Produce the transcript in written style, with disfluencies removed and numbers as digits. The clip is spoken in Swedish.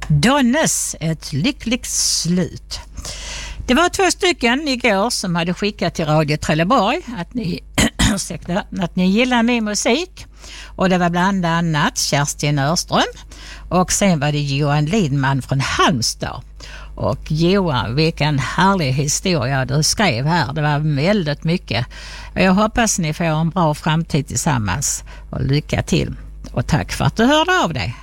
Donnes, ett lyckligt slut. Det var 2 stycken igår som hade skickat till Radio Trelleborg att ni gillar min musik. Och det var bland annat Kerstin Örström och sen var det Johan Lidman från Halmstad. Och Johan, vilken härlig historia du skrev här. Det var väldigt mycket. Jag hoppas ni får en bra framtid tillsammans och lycka till. Och tack för att du hörde av dig.